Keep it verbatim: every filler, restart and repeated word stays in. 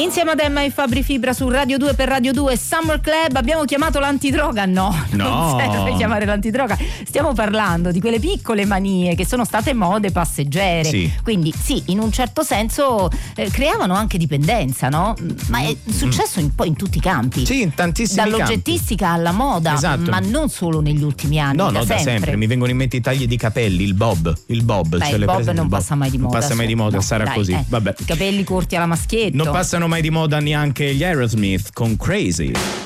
Insieme ad Emma e Fabri Fibra su Radio due per Radio due Summer Club. Abbiamo chiamato l'antidroga? No, no. non serve chiamare l'antidroga. Stiamo parlando di quelle piccole manie che sono state mode passeggere. Sì. Quindi sì, in un certo senso eh, creavano anche dipendenza, no? Ma è successo un po' in tutti i campi. Sì, in tantissimi dall'oggettistica campi. alla moda, esatto. Ma non solo negli ultimi anni. No, da no, sempre. da sempre. Mi vengono in mente i tagli di capelli, il bob, il bob. Beh, cioè il le bob prese non del passa mai di moda. Non passa mai di moda, no, sarà dai, così. eh. Vabbè. I capelli corti alla maschietto. Non passano mai di moda neanche gli Aerosmith con Crazy.